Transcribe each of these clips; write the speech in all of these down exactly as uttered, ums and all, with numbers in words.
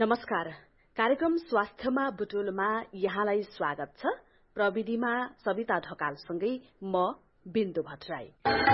नमस्कार। कार्यक्रम स्वास्थ्यमा बुटुलमा यहाँलाई स्वागत छ। प्रविधिमा सविता ढकालसँगै म बिन्दु भट्टराई।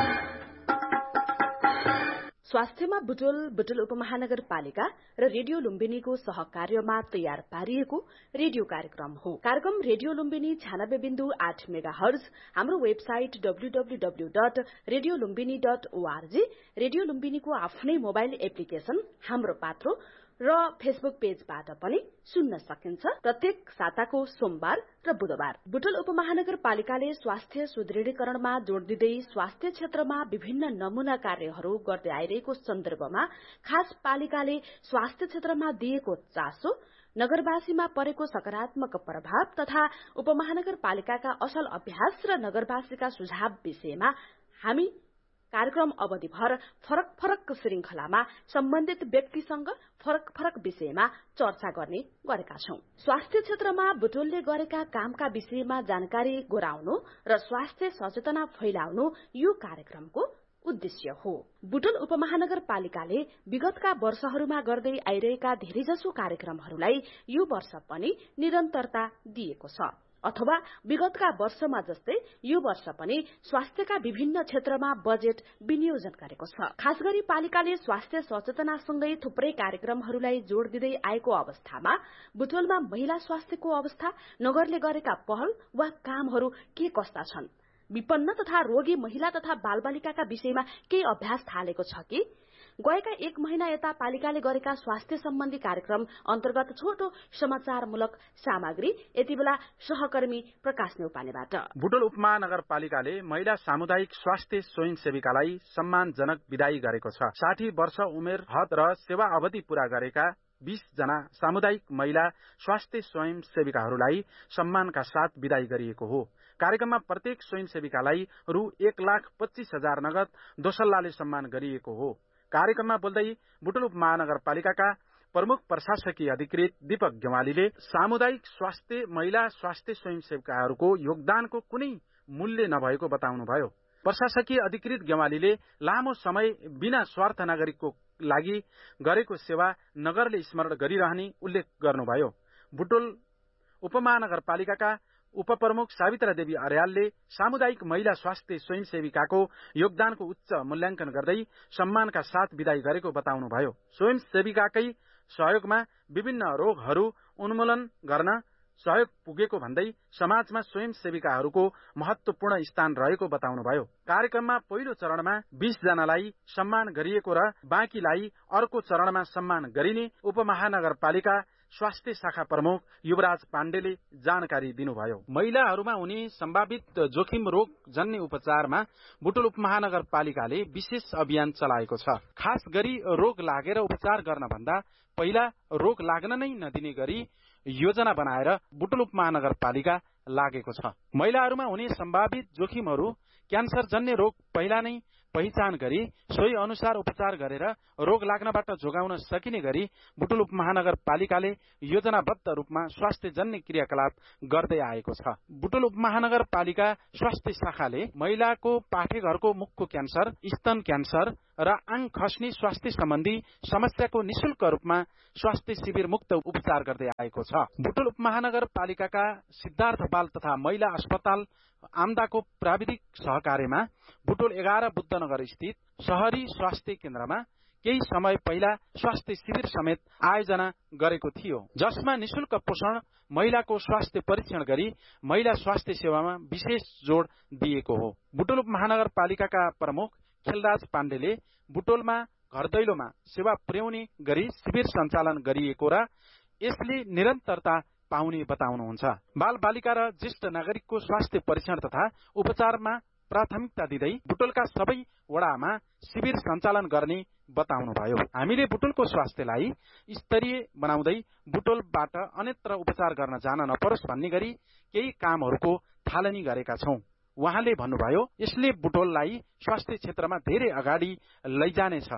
स्वास्थ्यमा बुटुल बुटुल उपमहानगरपालिका र रेडियो लुम्बिनीको सहकार्यमा तयार पारिएको रेडियो कार्यक्रम हो। कार्यक्रम रेडियो लुम्बिनी छ्यानब्बे बिन्दु आठ मेगा हर्ज, हाम्रो website W W W dot radio Lumbini dot ORG, radio लुम्बिनीको आफ्नै मोबाइल एप्लिकेशन हाम्रो पात्रो र फेसबुक पेजबाट पनि सुन्न सकिन्छ। प्रत्येक साताको सोमबार र बुधबार बुटुल उपमहानगरपालिकाले स्वास्थ्य सुदृढीकरणमा जोड़ दिँदै स्वास्थ्य क्षेत्रमा विभिन्न नमूना कार्यहरू गर्दै आइरहेको सन्दर्भमा खास पालिकाले स्वास्थ्य क्षेत्रमा दिएको चासो, नगरवासीमा परेको सकारात्मक प्रभाव तथा उपमहानगरपालिकाका असल अभ्यास र नगरवासीका सुझाव विषयमा हामी कार्यक्रम अवधिभर फरक फरक श्रृंखलामा सम्बन्धित व्यक्तिसँग फरक फरक विषयमा चर्चा गर्ने गरेका छौं। स्वास्थ्य क्षेत्रमा बुटुलले गरेका कामका विषयमा जानकारी गराउनु र स्वास्थ्य सचेतना फैलाउनु यो कार्यक्रमको उद्देश्य हो। बुटुल उपमहानगरपालिकाले विगतका वर्षहरूमा गर्दै आइरहेका धेरैजसो कार्यक्रमहरूलाई यो वर्ष पनि निरन्तरता दिएको छ, अथवा विगतका वर्षमा जस्तै यो वर्ष पनि स्वास्थ्यका विभिन्न क्षेत्रमा बजेट विनियोजन गरेको छ। खास गरी पालिकाले स्वास्थ्य सचेतनासँगै थुप्रै कार्यक्रमहरूलाई जोड़ दिँदै आएको अवस्थामा बुटुलमा महिला स्वास्थ्यको अवस्था, नगरले गरेका पहल वा कामहरू के कस्ता छन्, विपन्न तथा रोगी महिला तथा बालबालिकाका विषयमा केही अभ्यास थालेको छ कि, गएका एक महिना यता पालिकाले गरेका स्वास्थ्य सम्बन्धी कार्यक्रम अन्तर्गत छोटो समाचारमूलक सामग्री यति बेला सहकर्मी प्रकाश नेउपानेबाट। बुटुल उपमहानगरपालिकाले महिला सामुदायिक स्वास्थ्य स्वयंसेविकालाई सम्मानजनक विदाई गरेको छ। साठी वर्ष उमेर हद र सेवा अवधि पूरा गरेका बीस जना सामुदायिक महिला स्वास्थ्य स्वयंसेविकाहरूलाई सम्मानका साथ विदाई गरिएको हो। कार्यक्रममा प्रत्येक स्वयंसेविकालाई रु एक लाख पच्चीस हजार नगद दोसल्लाले सम्मान गरिएको हो। कार्यक्रममा बोल्दै बुटुल उपमहानगरपालिकाका प्रमुख प्रशासकीय अधिकृत दीपक गेवालीले सामुदायिक स्वास्थ्य महिला स्वास्थ्य स्वयंसेविकाहरूको योगदानको कुनै मूल्य नभएको बताउनुभयो। प्रशासकीय अधिकृत गेवालीले लामो समय बिना स्वार्थ नागरिकको लागि गरेको सेवा नगरले स्मरण गरिरहने उल्लेख गर्नुभयो। बुटुल उपमहानगरपालिकाका उपप्रमुख सावित्रा देवी अर्यालले सामुदायिक महिला स्वास्थ्य स्वयंसेविकाको योगदानको उच्च मूल्याङ्कन गर्दै सम्मानका साथ विदाई गरेको बताउनुभयो। स्वयंसेविकाकै सहयोगमा विभिन्न रोगहरू उन्मूलन गर्न सहयोग पुगेको भन्दै समाजमा स्वयंसेविकाहरूको महत्वपूर्ण स्थान रहेको बताउनुभयो। कार्यक्रममा पहिलो चरणमा बीस जनालाई सम्मान गरिएको र बाँकीलाई अर्को चरणमा सम्मान गरिने उपमहानगरपालिका स्वास्थ्य शाखा प्रमुख युवराज पाण्डेले जानकारी दिनुभयो। महिलाहरूमा हुने सम्भावित जोखिम रोग जन्य उपचारमा बुटुल उपमहानगरपालिकाले विशेष अभियान चलाएको छ। खास गरी रोग लागेर उपचार गर्न भन्दा पहिला रोग लाग्न नै नदिने गरी योजना बनाएर बुटुल उपमहानगरपालिका लागेको छ। महिलाहरूमा हुने सम्भावित जोखिमहरू, क्यान्सर जन्य रोग पहिला नै पहिचान गरी सोही अनुसार उपचार गरेर रोग लाग्नबाट जोगाउन सकिने गरी बुटुल उपमहानगरपालिकाले योजनाबद्ध रूपमा स्वास्थ्य जन्य क्रियाकलाप गर्दै आएको छ। बुटुल उपमहानगरपालिका स्वास्थ्य शाखाले महिलाको पाठेघरको मुखको क्यान्सर, स्तन क्यान्सर र आङ खस्ने स्वास्थ्य सम्बन्धी समस्याको निशुल्क रूपमा स्वास्थ्य शिविर मुक्त उपचार गर्दै आएको छ। बुटुल उपमहानगरपालिकाका सिद्धार्थ बाल तथा महिला अस्पताल आमदाको प्राविधिक सहकार्यमा बुटुल एघार बुद्धनगर स्थित शहरी स्वास्थ्य केन्द्रमा केही समय पहिला स्वास्थ्य शिविर समेत आयोजना गरेको थियो, जसमा निशुल्क पोषण, महिलाको स्वास्थ्य परीक्षण गरी महिला स्वास्थ्य सेवामा विशेष जोड़ दिएको हो। बुटुल उपमहानगरपालिकाका प्रमुख खेलराज पाण्डेले बुटोलमा घर दैलोमा सेवा पुर्याउने गरी शिविर सञ्चालन गरिएको र यसले निरन्तरता पाउने बताउनुहुन्छ। बाल बालिका र ज्येष्ठ नागरिकको स्वास्थ्य परीक्षण तथा उपचारमा प्राथमिकता दिँदै बुटोलका सबै वडामा शिविर सञ्चालन गर्ने बताउनुभयो। हामीले बुटोलको स्वास्थ्यलाई स्तरीय बनाउँदै बुटोलबाट अन्यत्र उपचार गर्न जान नपरोस् भन्ने गरी केही कामहरूको थालनी गरेका छौं। उहाँले भन्नुभयो, यसले बुटोललाई स्वास्थ्य क्षेत्रमा धेरै अगाडि लैजानेछ।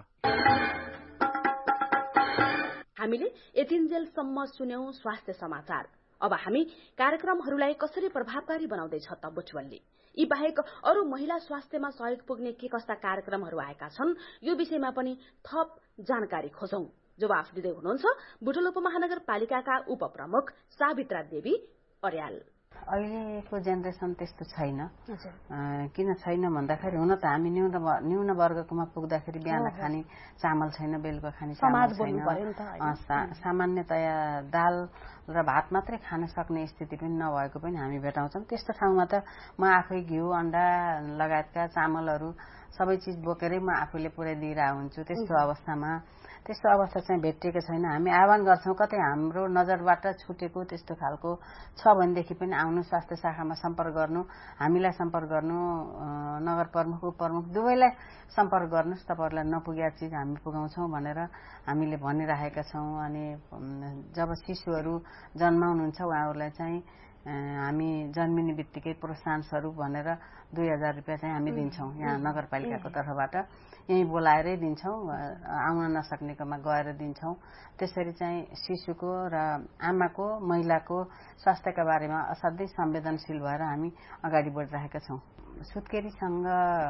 हामीले यतिन्जेलसम्म सुन्यौं स्वास्थ्य समाचार। अब हामी कार्यक्रमहरूलाई कसरी प्रभावकारी बनाउँदैछ त बुटवलले, यी बाहेक अरू महिला स्वास्थ्यमा सहयोग पुग्ने के कस्ता कार्यक्रमहरू आएका छन्, यो विषयमा पनि थप जानकारी खोजौं। जवाफ दिँदै हुनुहुन्छ बुटोल उपमहानगरपालिकाका उपप्रमुख सावित्रा देवी अर्याल। अहिलेको जेनेरेसन त्यस्तो छैन। किन छैन भन्दाखेरि हुन त हामी न्यून न्यून वर्गकोमा पुग्दाखेरि बिहान खाने चामल छैन, बेलुका खाने चामल छैन, सामान्यतया दाल र भात मात्रै खान सक्ने स्थिति पनि नभएको पनि हामी भेटाउँछौँ। त्यस्तो ठाउँमा त म आफै घिउ अन्डा लगायतका चामलहरू सबै चिज बोकेरै म आफूले पुर्याइदिइरहेको हुन्छु। त्यस्तो अवस्थामा त्यस्तो अवस्था चाहिँ भेटिएको छैन। हामी आह्वान गर्छौँ कतै हाम्रो नजरबाट छुटेको त्यस्तो खालको छ भनेदेखि पनि आउनु, स्वास्थ्य शाखामा सम्पर्क गर्नु, हामीलाई सम्पर्क गर्नु, नगर प्रमुख उपप्रमुख दुवैलाई सम्पर्क गर्नुहोस्, तपाईँहरूलाई नपुगेका चिज हामी पुगाउँछौँ भनेर हामीले भनिरहेका छौँ। अनि जब शिशुहरू जन्माउनुहुन्छ उहाँहरूलाई चाहिँ हामी जन्मिने बित्तिकै प्रोत्साहन स्वरूप भनेर दुई हजार रुपियाँ चाहिँ हामी दिन्छौँ। यहाँ नगरपालिकाको तर्फबाट यहीँ बोलाएरै दिन्छौँ, आउन नसक्नेकोमा गएर दिन्छौँ। त्यसरी चाहिँ शिशुको र आमाको महिलाको स्वास्थ्यका बारेमा असाध्यै संवेदनशील भएर हामी अगाडि बढिरहेका छौँ। सुत्केरीसँग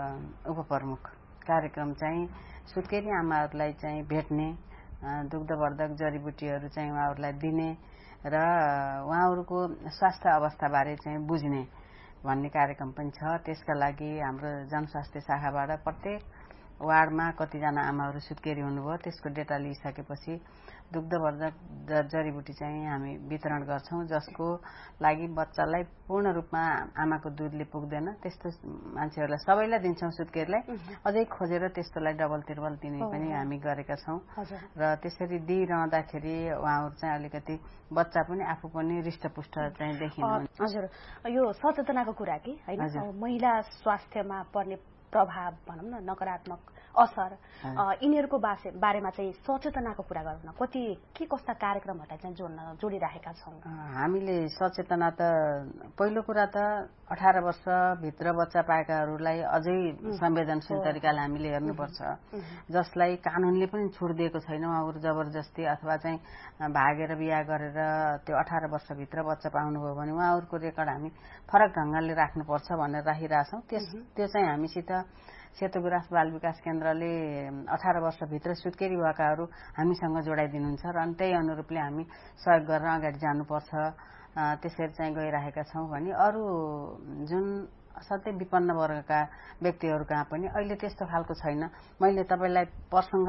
उपप्रमुख कार्यक्रम चाहिँ सुत्केरी आमाहरूलाई चाहिँ भेट्ने, दुग्धवर्धक जडीबुटीहरू चाहिँ उहाँहरूलाई दिने र उहाँहरूको स्वास्थ्य अवस्थाबारे चाहिँ बुझ्ने भन्ने कार्यक्रम पनि छ। त्यसका लागि हाम्रो जनस्वास्थ्य शाखाबाट प्रत्येक वार्डमा कतिजना आमाहरू सुत्केरी हुनुभयो त्यसको डेटा लिइसकेपछि दुग्धवर्धक जडीबुटी चाहिँ हामी वितरण गर्छौँ, जसको लागि बच्चालाई पूर्ण रूपमा आमाको दुधले पुग्दैन त्यस्तो मान्छेहरूलाई सबैलाई दिन्छौँ सुत्केरीलाई। अझै खोजेर त्यस्तोलाई डबल त्रिबल दिने पनि हामी गरेका छौँ। र त्यसरी दिइरहँदाखेरि उहाँहरू चाहिँ अलिकति बच्चा पनि आफू पनि हृष्टपुष्ट चाहिँ देखिनु। हजुर, यो सचेतनाको कुरा कि होइन, महिला स्वास्थ्यमा पर्ने प्रभाव भनौँ न, नकारात्मक असर, यिनीहरूको बारेमा चाहिँ सचेतनाको कुरा गरौँ न। कति के कस्ता कार्यक्रमहरूलाई चाहिँ जोड्न जोडिरहेका छौँ हामीले सचेतना? त पहिलो कुरा त अठार वर्षभित्र बच्चा पाएकाहरूलाई अझै संवेदनशील तरिकाले हामीले हेर्नुपर्छ, जसलाई कानुनले पनि छुट दिएको छैन। उहाँहरू जबरजस्ती अथवा चाहिँ भागेर बिहा गरेर त्यो अठार वर्षभित्र बच्चा पाउनुभयो भने उहाँहरूको रेकर्ड हामी फरक ढङ्गले राख्नुपर्छ भनेर राखिरहेछौँ। त्यस त्यो चाहिँ हामीसित सेतो गुराँस बाल विकास केन्द्रले अठार वर्षभित्र सुत्केरी भएकाहरू हामीसँग जोडाइदिनुहुन्छ र अनि त्यही अनुरूपले हामी सहयोग गरेर अगाडि जानुपर्छ। त्यसरी चाहिँ गइरहेका छौँ भने अरू जुन असाध्यै विपन्न वर्गका व्यक्तिहरू कहाँ पनि अहिले त्यस्तो खालको छैन। मैले तपाईँलाई प्रसङ्ग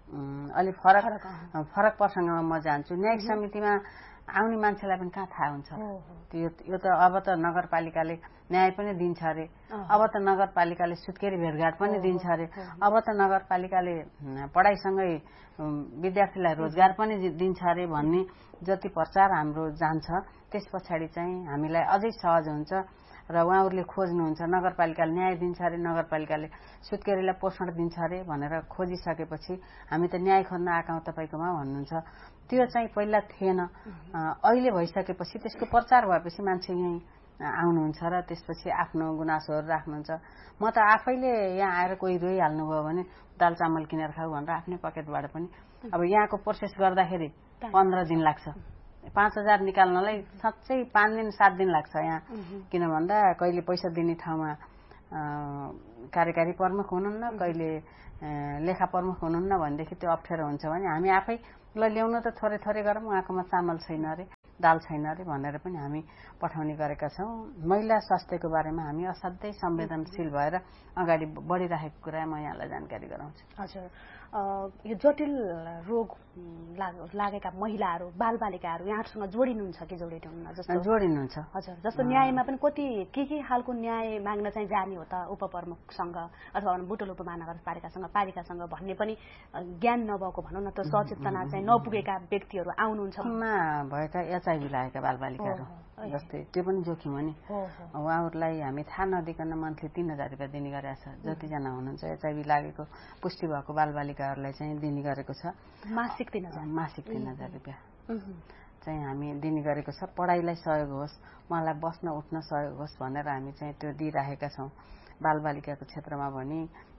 अलिक फरक फरक प्रसङ्गमा म जान्छु। न्यायिक समितिमा आउने मान्छेलाई पनि कहाँ थाहा हुन्छ? त्यो यो त अब त नगरपालिकाले न्याय पनि दिन्छ अरे, अब त नगरपालिकाले सुत्केरी भेटघाट पनि दिन्छ अरे, अब त नगरपालिकाले पढाइसँगै विद्यार्थीलाई रोजगार पनि दिन्छ अरे भन्ने जति प्रचार हाम्रो जान्छ त्यस पछाडि चाहिँ हामीलाई अझै सहज हुन्छ र उहाँहरूले खोज्नुहुन्छ नगरपालिकाले न्याय दिन्छ अरे, नगरपालिकाले सुत्केरीलाई पोषण दिन्छ अरे भनेर खोजिसकेपछि हामी त न्याय खोज्न आएका हौँ तपाईँकोमा भन्नुहुन्छ। त्यो चाहिँ पहिला थिएन, अहिले भइसकेपछि त्यसको प्रचार भएपछि मान्छे यहीँ आउनुहुन्छ र त्यसपछि आफ्नो गुनासोहरू राख्नुहुन्छ। म त आफैले यहाँ आएर कोही रोइहाल्नुभयो भने दाल चामल किनेर खाऊ भनेर आफ्नै पकेटबाट पनि, अब यहाँको प्रोसेस गर्दाखेरि पन्ध्र दिन लाग्छ, पाँच हजार निकाल्नलाई साँच्चै पाँच दिन सात दिन लाग्छ यहाँ। किन भन्दा कहिले पैसा दिने ठाउँमा कार्यकारी प्रमुख हुनुहुन्न, कहिले लेखा प्रमुख हुनुहुन्न भनेदेखि त्यो अप्ठ्यारो हुन्छ भने हामी आफै ल ल्याउनु त थोरै थोरै गरौँ, उहाँकोमा चामल छैन अरे, दाल छैन अरे भनेर पनि हामी पठाउने गरेका छौँ। महिला स्वास्थ्यको बारेमा हामी असाध्यै संवेदनशील भएर अगाडि बढिरहेको कुरा म यहाँलाई जानकारी गराउँछु। हजुर, यो जटिल रोग लागेका महिलाहरू बालबालिकाहरू यहाँसँग जोडिनुहुन्छ कि जोडिनुहुन्न? जस्तो जोडिनुहुन्छ। हजुर, जस्तो न्यायमा पनि कति के के खालको न्याय माग्न चाहिँ जाने हो त उपप्रमुखसँग अथवा बुटोल उपमहानगरपालिकासँग पालिकासँग भन्ने पनि ज्ञान नभएको भनौँ न, त सचेतना चाहिँ नपुगेका व्यक्तिहरू आउनुहुन्छ। भएका एचआइभी लागेका बालबालिकाहरू जस्तै त्यो पनि जोखिम हो नि, उहाँहरूलाई हामी थाहा नदिकन मन्थली तीन हजार रुपियाँ दिने गरेको छ। जतिजना हुनुहुन्छ एचआइभी लागेको पुष्टि भएको बालबालिकाहरूलाई चाहिँ दिने गरेको छ। मासिक तीन हजार मासिक तीन हजार रुपियाँ चाहिँ हामी दिने गरेको छ। पढाइलाई सहयोग होस्, उहाँलाई बस्न उठ्न सहयोग होस् भनेर हामी चाहिँ त्यो दिइराखेका छौँ। बालबालिकाको क्षेत्रमा भने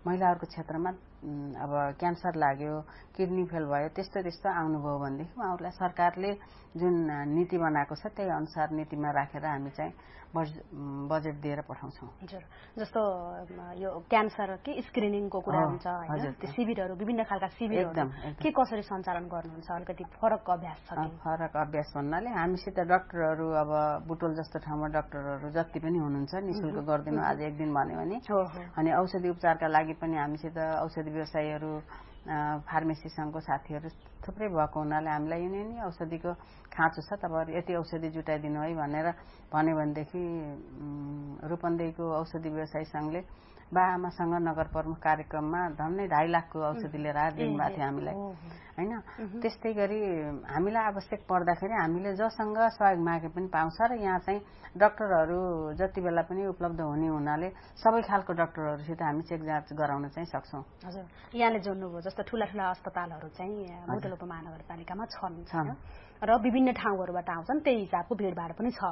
महिलाहरूको क्षेत्रमा अब क्यान्सर लाग्यो, किडनी फेल भयो, त्यस्तो त्यस्तो आउनुभयो भनेदेखि उहाँहरूलाई सरकारले जुन नीति बनाएको छ त्यही अनुसार नीतिमा राखेर हामी चाहिँ बजेट दिएर पठाउँछौँ। हजुर, जस्तो यो क्यान्सर कि स्क्रिनिङको कुरा हुन्छ हैन, त्यो शिविरहरू विभिन्न खालका शिविरहरू के कसरी सञ्चालन गर्नुहुन्छ? अलिकति फरक अभ्यास छ कि? फरक अभ्यास भन्नाले हामीसित डाक्टरहरू अब बुटोल जस्तो ठाउँमा डाक्टरहरू जति पनि हुनुहुन्छ निशुल्क गरिदिनु आज एक दिन भन्यो भने, अनि औषधि उपचारका लागि पनि हामीसित औषधि व्यवसायीहरू फार्मेसी सङ्घको साथीहरू थुप्रै भएको हुनाले हामीलाई यिनी यिनी औषधिको खाँचो छ, तपाईँहरू यति औषधि जुटाइदिनु है भनेर भन्यो भनेदेखि रूपन्देहीको औषधि व्यवसायी सङ्घले बा आमासँग नगर प्रमुख कार्यक्रममा झन्डै ढाई लाखको औषधि लिएर आएर दिनुभएको थियो हामीलाई होइन। त्यस्तै गरी हामीलाई आवश्यक पर्दाखेरि हामीले जसँग सहयोग मागे पनि पाउँछ र यहाँ चाहिँ डाक्टरहरू जति बेला पनि उपलब्ध हुने हुनाले सबै खालको डाक्टरहरूसित हामी चेक जाँच गराउन चाहिँ सक्छौँ। हजुर, यहाँले जोड्नुभयो जस्तो ठुला ठुला अस्पतालहरू चाहिँ बुटोल उपमहानगरपालिकामा छन् र विभिन्न ठाउँहरूबाट आउँछन्, त्यही हिसाबको भिडभाड पनि छ।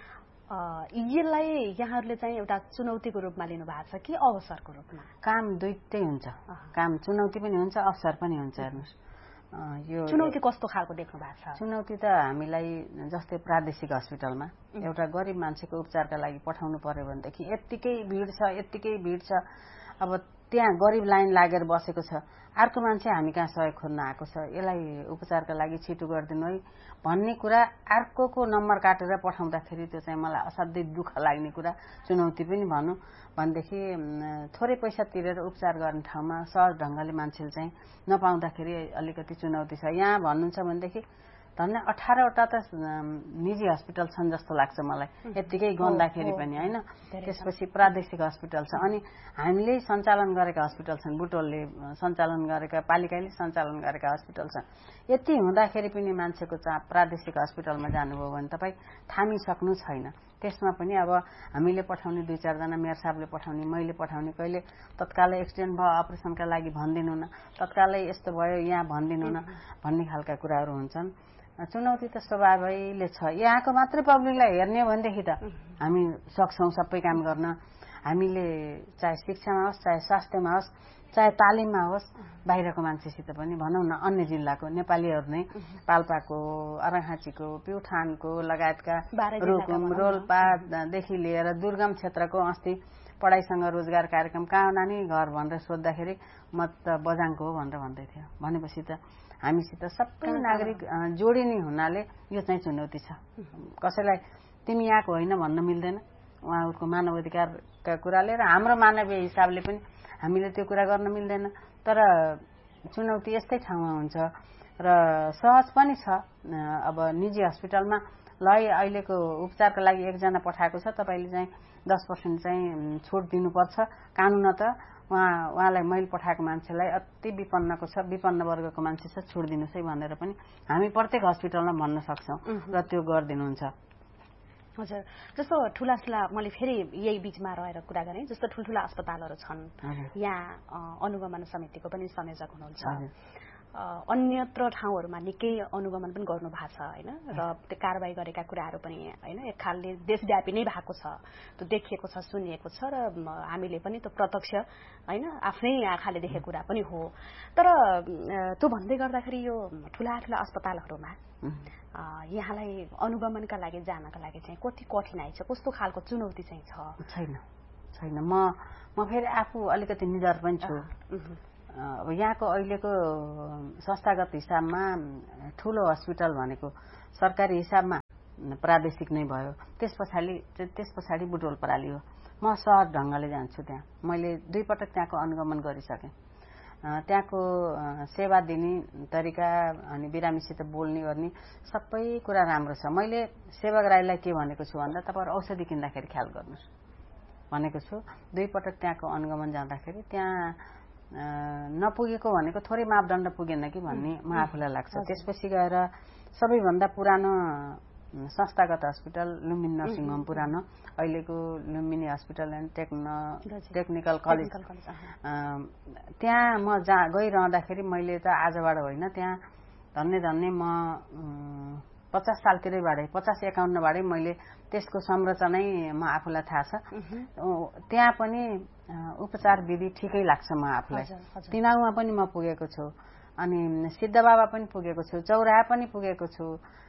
यसलाई यहाँहरूले चाहिँ एउटा चुनौतीको रूपमा लिनु भएको छ कि अवसरको रूपमा? काम दुईटै हुन्छ, काम चुनौती पनि हुन्छ अवसर पनि हुन्छ। हेर्नुहोस्, यो चुनौती कस्तो खालको देख्नु भएको छ? चुनौती त हामीलाई जस्तै प्रादेशिक हस्पिटलमा एउटा गरिब मान्छेको उपचारका लागि पठाउनु पर्यो भनेदेखि यत्तिकै भिड छ यत्तिकै भिड छ, अब त्यहाँ गरिब लाइन लागेर बसेको छ, अर्को मान्छे हामी कहाँ सहयोग खोज्न आएको छ, यसलाई उपचारका लागि छिटो गरिदिनु है भन्ने कुरा अर्कोको नम्बर काटेर पठाउँदाखेरि त्यो चाहिँ मलाई असाध्यै दुःख लाग्ने कुरा, चुनौती पनि भनौँ भनेदेखि थोरै पैसा तिरेर उपचार गर्ने ठाउँमा सहज ढङ्गले मान्छेले चाहिँ नपाउँदाखेरि अलिकति चुनौती छ। यहाँ भन्नुहुन्छ भनेदेखि धन्य अठारवटा त निजी हस्पिटल छन् जस्तो लाग्छ मलाई यत्तिकै गन्दाखेरि पनि होइन। त्यसपछि प्रादेशिक हस्पिटल छ, अनि हामीले सञ्चालन गरेका हस्पिटल छन्, बुटोलले सञ्चालन गरेका पालिकाले सञ्चालन गरेका हस्पिटल छन्। यति हुँदाखेरि पनि मान्छेको चाप प्रादेशिक हस्पिटलमा जानुभयो भने तपाईँ थामिसक्नु छैन। त्यसमा पनि अब हामीले पठाउने दुई चारजना मेयर साहबले पठाउने, मैले पठाउने, कहिले तत्कालै एक्सिडेन्ट भयो अपरेसनका लागि भनिदिनु न, तत्कालै यस्तो भयो यहाँ भनिदिनु न भन्ने खालका कुराहरू हुन्छन्। चुनौती त स्वभावैले छ। यहाँको मात्रै पब्लिकलाई हेर्ने हो भनेदेखि त हामी सक्छौँ सबै काम गर्न। हामीले चाहे शिक्षामा होस्, चाहे स्वास्थ्यमा होस्, चाहे तालिममा होस्, बाहिरको मान्छेसित पनि भनौँ न अन्य जिल्लाको नेपालीहरू नै पाल्पाको, अरहाँचीको, प्युठानको लगायतका रुकुम रोल्पादेखि लिएर दुर्गम क्षेत्रको अस्ति पढाइसँग रोजगार कार्यक्रम कहाँ नानी घर भनेर सोद्धाखेरि म त बजाङको हो भनेर भन्दै थियो। भनेपछि त हामीसित सबै नागरिक जोडिने हुनाले यो चाहिँ चुनौती छ। कसैलाई तिमी यहाँको होइन भन्न मिल्दैन, उहाँहरूको मानव अधिकारका कुराले र हाम्रो मानवीय हिसाबले पनि हामीले त्यो कुरा गर्न मिल्दैन। तर चुनौती यस्तै ठाउँमा हुन्छ र सहज पनि छ। अब निजी हस्पिटलमा ल अहिलेको उपचारका लागि एकजना पठाएको छ, तपाईँले चाहिँ दस पर्सेन्ट चाहिँ छुट दिनुपर्छ, कानुन त उहाँ उहाँलाई मैले पठाएको मान्छेलाई अति विपन्नको छ, विपन्न वर्गको मान्छे छ, छुट दिनुहोस् है भनेर पनि हामी प्रत्येक हस्पिटलमा भन्न सक्छौँ र त्यो गरिदिनुहुन्छ। हजुर, जस्तो ठुला ठुला मैले फेरि यही बीचमा रहेर कुरा गरेँ, जस्तो ठुल्ठुला अस्पतालहरू छन्, यहाँ अनुगमन समितिको पनि संयोजक हुनुहुन्छ, अन्यत्र ठाउँहरूमा निकै अनुगमन पनि गर्नु भएको छ होइन, र त्यो कारबाही गरेका कुराहरू पनि होइन एक खालले देशव्यापी नै भएको छ, त्यो देखिएको छ, सुनिएको छ र हामीले पनि त्यो प्रत्यक्ष होइन आफ्नै आँखाले देखेको कुरा पनि हो। तर त्यो भन्दै गर्दाखेरि यो ठुला ठुला अस्पतालहरूमा यहाँलाई अनुगमनका लागि जानका लागि चाहिँ कति कठिनाइ छ, कस्तो खालको चुनौती चाहिँ छ? छैन छैन म म फेरि आफू अलिकति निडर पनि छु। अब यहाँको अहिलेको संस्थागत हिसाबमा ठुलो हस्पिटल भनेको सरकारी हिसाबमा प्रादेशिक नै भयो, त्यस पछाडि त्यस पछाडि बुटोल पराली हो। म सहज ढङ्गले जान्छु त्यहाँ, मैले दुई पटक त्यहाँको अनुगमन गरिसकेँ। त्यहाँको सेवा दिने तरिका अनि बिरामीसित बोल्ने गर्ने सबै कुरा राम्रो छ। मैले सेवक राईलाई के भनेको छु भन्दा तपाईँहरू औषधि किन्दाखेरि ख्याल गर्नुहोस् भनेको छु। दुई पटक त्यहाँको अनुगमन जाँदाखेरि त्यहाँ नपुगेको भनेको थोरै मापदण्ड पुगेन कि भन्ने म आफूलाई लाग्छ। त्यसपछि गएर सबैभन्दा पुरानो संस्थागत हस्पिटल लुम्बिनी नर्सिङ होम पुरानो, अहिलेको Lumbini hospital and टेक्न technical college, त्यहाँ म जहाँ गइरहँदाखेरि मैले त आजबाट होइन, त्यहाँ धन्य धन्य म पचास सालतिरैबाटै पचास एकाउन्नबाटै मैले त्यसको संरचनै म आफूलाई थाहा छ। त्यहाँ पनि उपचार विधि ठिकै लाग्छ म आफूलाई। तिनाउमा पनि म पुगेको छु, अनि सिद्ध बाबा पनि पुगेको छु, चौराहा पनि पुगेको छु,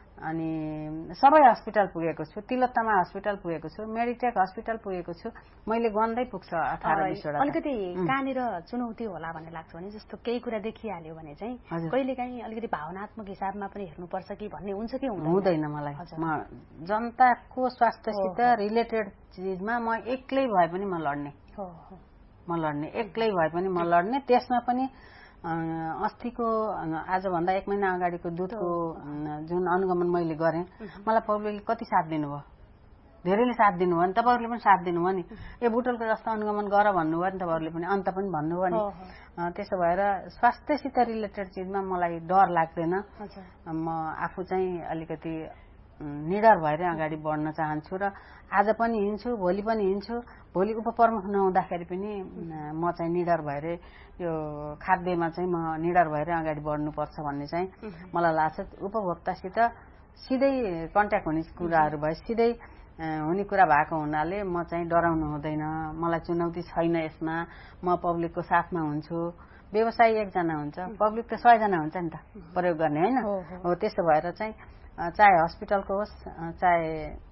अनि सबै हस्पिटल पुगेको छु, तिलोत्तमा हस्पिटल पुगेको छु, मेडिटेक हस्पिटल पुगेको छु। मैले गन्दै पुग्छ अठार बिसवटा। अलिकति कहाँनिर चुनौती होला भन्ने लाग्छ भने जस्तो केही कुरा देखिहाल्यो भने चाहिँ कहिलेकाहीँ अलिकति भावनात्मक हिसाबमा पनि हेर्नुपर्छ कि भन्ने हुन्छ कि हुँदैन? मलाई म जनताको स्वास्थ्यसित रिलेटेड चिजमा म एक्लै भए पनि म लड्ने म लड्ने एक्लै भए पनि म लड्ने त्यसमा पनि अस्तिको आजभन्दा एक महिना अगाडिको दुधको जुन अनुगमन मैले गरेँ, मलाई पब्लिकले कति साथ दिनुभयो, धेरैले साथ दिनुभयो नि, तपाईँहरूले पनि साथ दिनुभयो नि। ए बुटोलको जस्तो अनुगमन गर भन्नुभयो नि तपाईँहरूले पनि, अन्त पनि भन्नुभयो नि। त्यसो भएर स्वास्थ्यसित रिलेटेड चिजमा मलाई डर लाग्दैन। म आफू चाहिँ अलिकति निडर भएर अगाडि बढ्न चाहन्छु र आज पनि हिँड्छु, भोलि पनि हिँड्छु। भोलि उपप्रमुख नहुँदाखेरि पनि म चाहिँ निडर भएर यो खाद्यमा चाहिँ म निडर भएर अगाडि बढ्नुपर्छ भन्ने चाहिँ मलाई लाग्छ। उपभोक्तासित सिधै कन्ट्याक्ट हुने कुराहरू भए सिधै हुने कुरा भएको हुनाले म चाहिँ डराउनु हुँदैन। मलाई चुनौती छैन यसमा। म पब्लिकको साथमा हुन्छु। व्यवसायी एकजना हुन्छ, पब्लिक त सयजना हुन्छ नि त प्रयोग गर्ने, होइन? हो, त्यसो भएर चाहिँ चाहे हस्पिटलको होस्, चाहे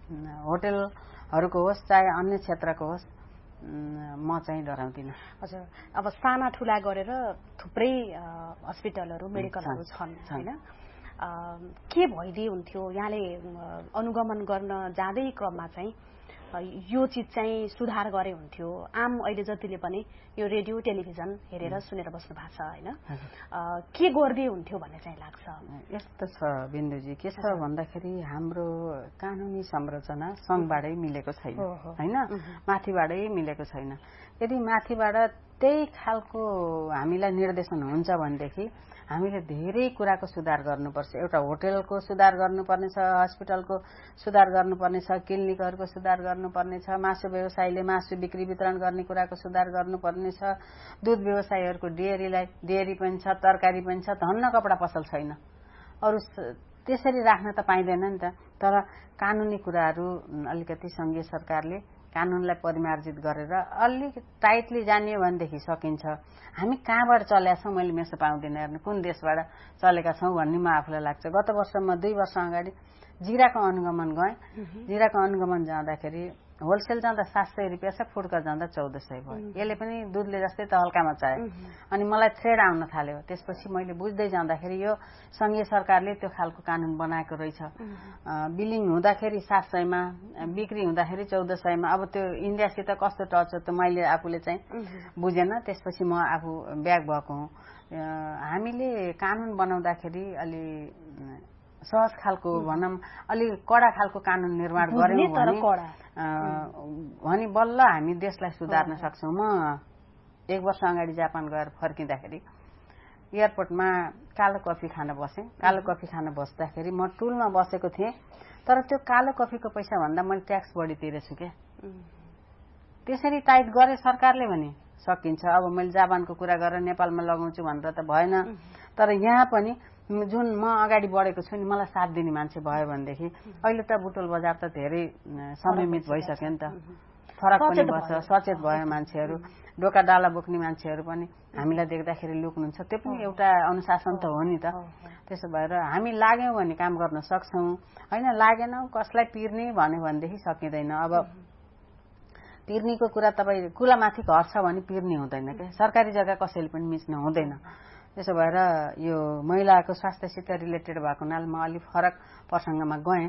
होटेलहरूको होस्, चाहे अन्य क्षेत्रको होस्, म चाहिँ डराउँदिनँ। हजुर, अब साना ठुला गरेर थुप्रै हस्पिटलहरू मेडिकलहरू छन्, होइन? के भइदिए हुन्थ्यो यहाँले अनुगमन गर्न जाँदै क्रममा चाहिँ यो चिज चाहिँ सुधार गरे हुन्थ्यो? आम अहिले जतिले पनि यो रेडियो टेलिभिजन हेरेर सुनेर बस्नु भएको छ, होइन? के गरिदिए हुन्थ्यो भन्ने चाहिँ लाग्छ? यस्तो छ बिन्दुजी, के छ भन्दाखेरि हाम्रो कानुनी संरचना सङ्घबाटै मिलेको छैन, होइन? माथिबाटै मिलेको छैन। यदि माथिबाट त्यही खालको हामीलाई निर्देशन हुन्छ भनेदेखि हामीले धेरै कुराको सुधार गर्नुपर्छ। एउटा होटेलको सुधार गर्नुपर्ने छ, हस्पिटलको सुधार गर्नुपर्ने छ, क्लिनिकहरूको सुधार गर्नुपर्ने छ, मासु व्यवसायीले मासु बिक्री वितरण गर्ने कुराको सुधार गर्नुपर्ने छ, दुध व्यवसायीहरूको डेयरीलाई डेयरी पनि छ, तरकारी पनि छ, धन्न कपडा पसल छैन। अरू त्यसरी राख्न त पाइँदैन नि त। तर कानुनी कुराहरू अलिकति सङ्घीय सरकारले कानुनलाई परिमार्जित गरेर अलिक टाइटली जानियो भनेदेखि सकिन्छ। हामी कहाँबाट चलेका छौँ मैले मेसो पाउँदिनँ हेर्नु, कुन देशबाट चलेका छौँ भन्ने म आफूलाई लाग्छ। गत वर्ष म दुई वर्ष अगाडि जिराको अनुगमन गएँ। जिराको अनुगमन जाँदाखेरि होलसेल जाँदा सात सय रुपियाँ छ, फुड्का जाँदा चौध सय भयो। यसले पनि दुधले जस्तै त हल्कामा चाह्यो। अनि मलाई थ्रेड आउन थाल्यो। त्यसपछि मैले बुझ्दै जाँदाखेरि यो सङ्घीय सरकारले त्यो खालको कानुन बनाएको रहेछ। बिलिङ हुँदाखेरि सात सयमा, बिक्री हुँदाखेरि चौध सयमा। अब त्यो इन्डियासित कस्तो टच हो त मैले आफूले चाहिँ बुझेन। त्यसपछि म आफू ब्याक भएको हुँ। हामीले कानुन बनाउँदाखेरि अलि सहज खालको भनौँ, अलि कडा खालको कानुन निर्माण गर्यौँ भने बल्ल हामी देशलाई सुधार्न सक्छौँ। म एक वर्ष अगाडि जापान गएर फर्किँदाखेरि एयरपोर्टमा कालो कफी खान बसेँ। कालो कफी खान बस्दाखेरि म टुलमा बसेको थिएँ, तर त्यो कालो कफीको पैसा भन्दा मैले ट्याक्स बढी तिरेछु क्या। त्यसरी टाइट गरे सरकारले भने सकिन्छ। अब मैले जापानको कुरा गरेर नेपालमा लगाउँछु भनेर त भएन। तर यहाँ पनि जुन म अगाडि बढेको छु नि, मलाई साथ दिने मान्छे भयो भनेदेखि अहिले त बुटोल बजार त धेरै संयमित भइसक्यो नि त। फरक पनि बस्छ, सचेत भयो मान्छेहरू। डोका डाला बोक्ने मान्छेहरू पनि हामीलाई देख्दाखेरि लुक्नुहुन्छ। त्यो पनि एउटा अनुशासन त हो नि त। त्यसो भएर हामी लाग्यौँ भने काम गर्न सक्छौँ, होइन? लागेनौँ कसलाई पिर्ने भन्यो भनेदेखि सकिँदैन। अब पिर्नीको कुरा तपाईँ कुलामाथि घर छ भने पिर्ने हुँदैन क्या। सरकारी जग्गा कसैले पनि मिच्न हुँदैन। त्यसो भएर यो महिलाको स्वास्थ्यसित रिलेटेड भएको हुनाले म अलिक फरक प्रसङ्गमा गएँ।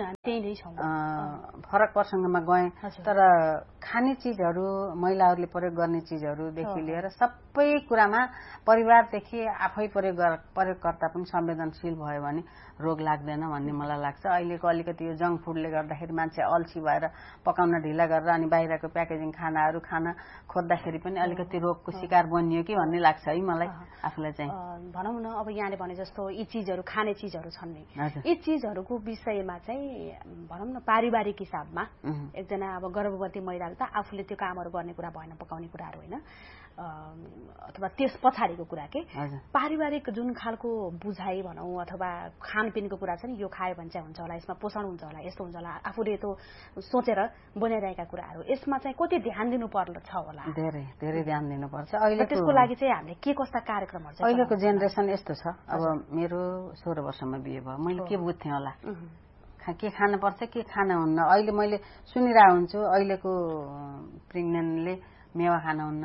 फरक प्रसङ्गमा गएँ। तर खाने चिजहरू, महिलाहरूले प्रयोग गर्ने चिजहरूदेखि लिएर सबै कुरामा परिवारदेखि आफै प्रयोग प्रयोगकर्ता पनि संवेदनशील भयो भने रोग लाग्दैन भन्ने मलाई लाग्छ। अहिलेको अलिकति यो जङ्क फुडले गर्दाखेरि मान्छे अल्छी भएर पकाउन ढिला गरेर अनि बाहिरको प्याकेजिङ खानाहरू खान खोज्दाखेरि पनि अलिकति रोगको शिकार बनियो कि भन्ने लाग्छ है मलाई आफूलाई चाहिँ। भनौँ न, अब यहाँले भने जस्तो यी चिजहरू खाने चिजहरू छन् नि, यी चिजहरूको विषयमा चाहिँ भनौँ न पारिवारिक हिसाबमा एकजना अब गर्भवती महिलाले त आफूले त्यो कामहरू गर्ने कुरा भएन, पकाउने कुराहरू होइन, अथवा त्यस पछाडिको कुरा के पारिवारिक जुन खालको बुझाइ भनौँ अथवा खानपिनको कुरा छ नि, यो खायो भने चाहिँ हुन्छ होला, यसमा पोषण हुन्छ होला, यस्तो हुन्छ होला, आफूले त्यो सोचेर बनाइरहेका कुराहरू, यसमा चाहिँ कति ध्यान दिनु पर्छ होला? धेरै धेरै ध्यान दिनुपर्छ। अहिले त्यसको लागि चाहिँ हामीले के कस्ता कार्यक्रमहरू चाहिँ? अहिलेको जेनेरेसन यस्तो छ, अब मेरो सोह्र वर्षमा बिहे भयो, मैले के बुझ्थेँ होला, के खानुपर्छ के खान हुन्न। अहिले मैले सुनिरहेको हुन्छु अहिलेको प्रेग्नेन्टले मेवा खान हुन्न,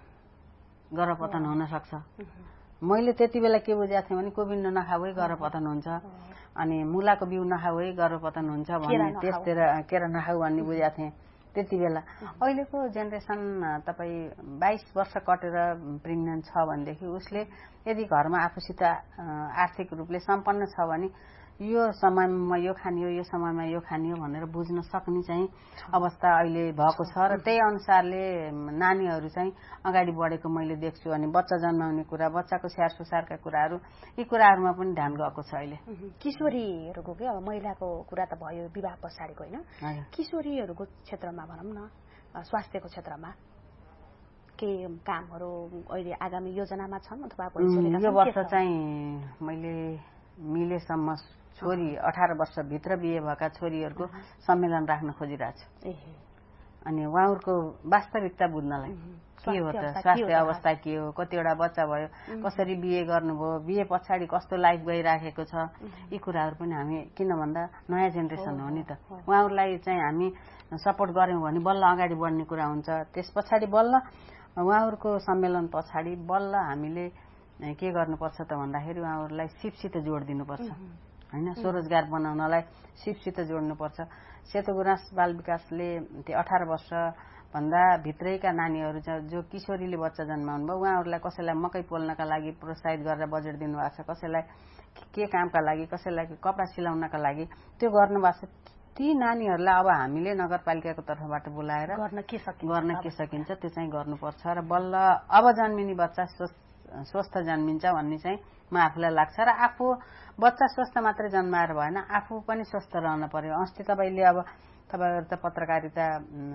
गर्भपतन हुन सक्छ। मैले त्यति बेला के बुझेको थिएँ भने कोभिन्डो नखाऊ है गर्भपतन हुन्छ, अनि मुलाको बिउ नखाऊ है गर्भपतन हुन्छ भन्ने, त्यसतिर केरा नखाऊ भन्ने बुझेको थिएँ त्यति बेला। अहिलेको जेनेरेसन तपाईँ बाइस वर्ष कटेर प्रेग्नेन्ट छ भनेदेखि उसले यदि घरमा आफूसित आर्थिक रूपले सम्पन्न छ भने यो समयमा यो खानियो, यो समयमा यो खानियो भनेर बुझ्न सक्ने चाहिँ अवस्था अहिले भएको छ र त्यही अनुसारले नानीहरू चाहिँ अगाडि बढेको मैले देख्छु। अनि बच्चा जन्माउने कुरा, बच्चाको स्याहार सुसारका कुराहरू, यी कुराहरूमा पनि ध्यान गएको छ अहिले। किशोरीहरूको के अब महिलाको कुरा त भयो विवाह पछाडिको होइन, किशोरीहरूको क्षेत्रमा भनौँ न, स्वास्थ्यको क्षेत्रमा के कामहरू अहिले आगामी योजनामा छन् अथवा यो वर्ष चाहिँ मैले मिलेसम्म छोरी अठार वर्षभित्र बिहे भएका छोरीहरूको सम्मेलन राख्न खोजिरहेको छु। अनि उहाँहरूको वास्तविकता बुझ्नलाई के हो त, स्वास्थ्य अवस्था के हो, कतिवटा बच्चा भयो, कसरी बिहे गर्नुभयो, बिहे पछाडि कस्तो लाइफ गइराखेको छ, यी कुराहरू पनि हामी किन भन्दा नयाँ जेनेरेसन हो नि त, उहाँहरूलाई चाहिँ हामी सपोर्ट गऱ्यौँ भने बल्ल अगाडि बढ्ने कुरा हुन्छ। त्यस पछाडि बल्ल उहाँहरूको सम्मेलन पछाडि बल्ल हामीले के गर्नुपर्छ त भन्दाखेरि उहाँहरूलाई सिपसित जोड दिनुपर्छ होइन, स्वरोजगार बनाउनलाई सिपसित जोड्नुपर्छ। सेतो गुराँस बाल विकासले त्यो अठार वर्ष भन्दा भित्रैका नानीहरू जो किशोरीले बच्चा जन्माउनु भयो उहाँहरूलाई कसैलाई मकै पोल्नका लागि प्रोत्साहित गरेर बजेट दिनुभएको छ, कसैलाई के कामका लागि, कसैलाई कपडा सिलाउनका लागि त्यो गर्नुभएको छ। ती नानीहरूलाई अब हामीले नगरपालिकाको तर्फबाट बोलाएर गर्न के सकिन्छ गर्न के सकिन्छ त्यो चाहिँ गर्नुपर्छ र बल्ल अब जन्मिने बच्चा स्वस्थ जन्मिन्छ भन्ने चाहिँ म आफूलाई लाग्छ। र आफू बच्चा स्वस्थ मात्रै जन्माएर भएन, आफू पनि स्वस्थ रहन पर्यो। अस्ति तपाईँले अब तपाईँहरू त पत्रकारिता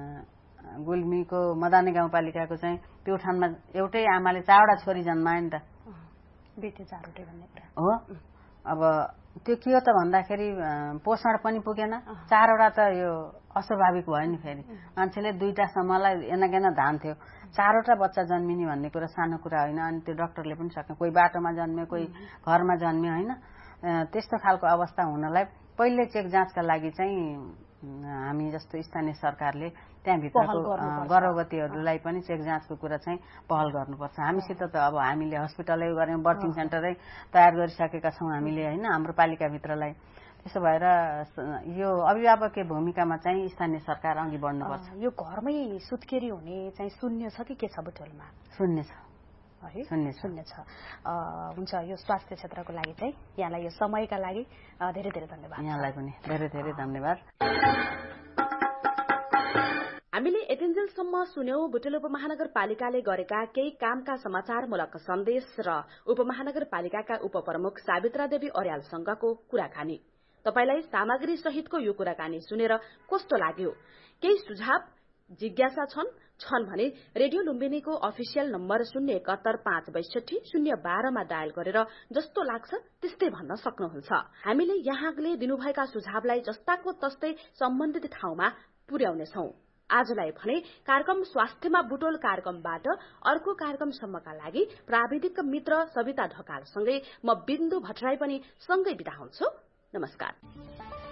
गुल्मीको मदाने गाउँपालिकाको चाहिँ प्युठानमा एउटै आमाले चारवटा छोरी जन्मायो नि त, बेटी चारवटै भन्ने कुरा हो। अब त्यो के हो त भन्दाखेरि पोषण पनि पुगेन, चारवटा त यो अस्वाभाविक भयो नि। फेरि मान्छेले दुईटासम्मलाई एनागेना धान थियो, चारवटा बच्चा जन्मिने भन्ने कुरा सानो कुरा होइन। अनि त्यो डाक्टरले पनि सक्ने, कोही बाटोमा जन्म्यो, कोही घरमा जन्म्यो होइन। त्यस्तो खालको अवस्था हुनलाई पहिले चेक जाँचका लागि चाहिँ हामी जस्तो स्थानीय सरकारले त्यहाँभित्रको गर्भवतीहरूलाई पनि चेक जाँचको कुरा चाहिँ पहल गर्नुपर्छ। हामीसित त अब हामीले हस्पिटलै गऱ्यौँ, बर्थिङ सेन्टरै तयार गरिसकेका छौँ हामीले होइन हाम्रो पालिकाभित्रलाई। त्यसो भएर यो अभिभावकीय भूमिकामा चाहिँ स्थानीय सरकार अघि बढ्नुपर्छ। यो घरमै सुत्केरी हुने चाहिँ शून्य छ कि के छ बुटोलमा? शून्य छ है, शून्य शून्य छ। हुन्छ, यो स्वास्थ्य क्षेत्रको लागि चाहिँ यहाँलाई यो समयका लागि धेरै धेरै धन्यवाद। यहाँलाई पनि धेरै धेरै धन्यवाद। हामीले यतिन्जेलसम्म सुन्यौं बुटोल उपमहानगरपालिकाले गरेका केही कामका समाचारमूलक सन्देश र उपमहानगरपालिकाका उपप्रमुख सावित्रा देवी अर्यालसँगको कुराकानी। तपाईलाई सामग्री सहितको यो कुराकानी सुनेर कस्तो लाग्यो? केही सुझाव जिज्ञासा छन् छन् भने रेडियो लुम्बिनीको अफिसियल नम्बर शून्य एकहत्तर पाँच बैसठी शून्य बाह्रमा डायल गरेर जस्तो लाग्छ त्यस्तै भन्न सक्नुहुन्छ। हामीले यहाँले दिनुभएका सुझावलाई जस्ताको तस्तै सम्बन्धित ठाउँमा पुर्याउनेछौं। आजलाई भने कार्यक्रम स्वास्थ्यमा बुटोल कार्यक्रमबाट अर्को कार्यक्रमसम्मका लागि प्राविधिक मित्र सविता ढकालसँगै म बिन्दु भट्टराई पनि सँगै बिदा हुन्छु। नमस्कार।